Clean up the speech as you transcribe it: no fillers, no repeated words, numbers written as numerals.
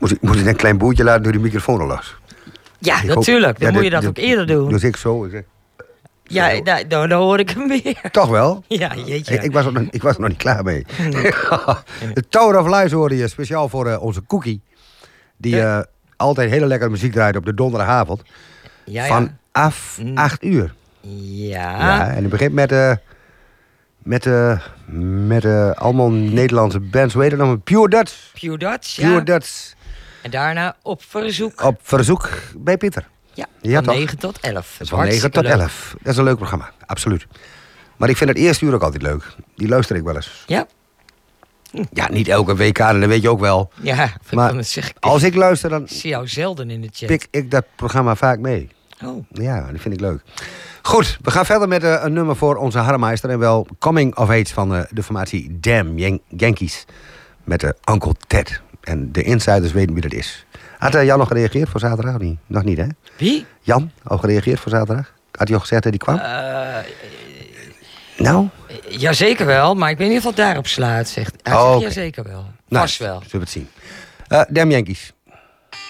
Moest ik een klein boertje laten door die microfoon al los? Ja, natuurlijk. Dan moet je dat ook eerder doen. Dus ik zo. Ja, dan hoor ik hem weer. Toch wel? Ja, jeetje. Ik was er nog niet klaar mee. De Tower of Lies hoorde je speciaal voor onze Cookie. Die altijd hele lekkere muziek draait op de donderdagavond. Vanaf 8 uur. Ja. En het begint met allemaal Nederlandse bands. Hoe heet het nog? Pure Dutch. Pure Dutch, Pure Dutch. En daarna op verzoek. Op verzoek bij Pieter. Ja, van 9 tot 11. Van 9 tot 11. Dat is een leuk programma, absoluut. Maar ik vind het eerste uur ook altijd leuk. Die luister ik wel eens. Ja? Ja, niet elke week aan, dat weet je ook wel. Ja, maar als ik luister, dan zie jou zelden in de chat. Pik ik dat programma vaak mee. Oh. Ja, dat vind ik leuk. Goed, we gaan verder met een nummer voor onze Harmeister. En wel Coming of Age van de formatie Damn Yankees. Met Uncle Ted. En de insiders weten wie dat is. Had Jan nog gereageerd voor zaterdag? Of niet? Nog niet, hè? Wie? Jan, al gereageerd voor zaterdag? Had hij al gezegd dat hij kwam? Nou? Jazeker wel, maar ik weet niet of dat daarop slaat, zegt. Hij zegt jazeker wel. Vast wel. Zullen we het zien. Damn Yankees.